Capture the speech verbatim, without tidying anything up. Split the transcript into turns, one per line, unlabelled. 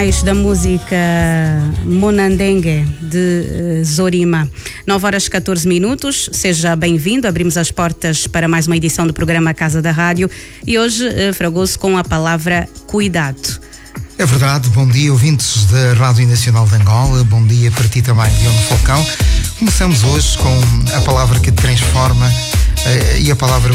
Da música Monandengue de uh, Zorima. nove horas e catorze minutos, seja bem-vindo. Abrimos as portas para mais uma edição do programa Casa da Rádio e hoje, uh, Fragoso, com a palavra cuidado.
É verdade, bom dia, ouvintes da Rádio Nacional de Angola, bom dia para ti também, Diono Falcão. Começamos hoje com a palavra que transforma uh, e a palavra